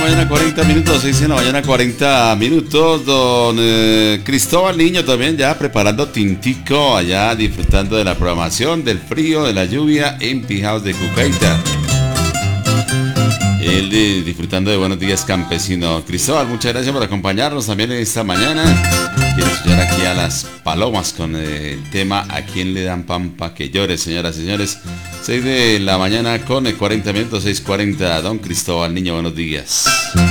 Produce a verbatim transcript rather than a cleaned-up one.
la mañana, cuarenta minutos, seis de la mañana, cuarenta minutos. Don eh, Cristóbal Niño también ya preparando tintico, allá disfrutando de la programación, del frío, de la lluvia en Pijaos de Cucaita. Él eh, disfrutando de Buenos Días Campesino. Cristóbal, muchas gracias por acompañarnos también en esta mañana. Quiero escuchar aquí a las palomas con el tema ¿A quién le dan pan pa' que llore, señoras y señores? seis de la mañana con cuarenta minutos, seis cuarenta. Don Cristóbal Niño, buenos días.